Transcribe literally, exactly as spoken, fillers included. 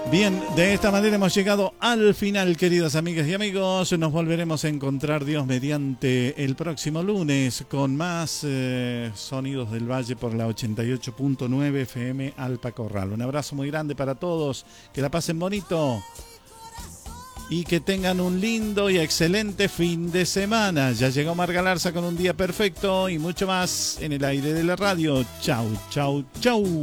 Bien, de esta manera hemos llegado al final, queridas amigas y amigos. Nos volveremos a encontrar, Dios mediante, el próximo lunes con más eh, Sonidos del Valle por la ochenta y ocho punto nueve F M Alpa Corral. Un abrazo muy grande para todos, que la pasen bonito y que tengan un lindo y excelente fin de semana. Ya llegó Omar Galarza con un día perfecto y mucho más en el aire de la radio. Chau, chau, chau.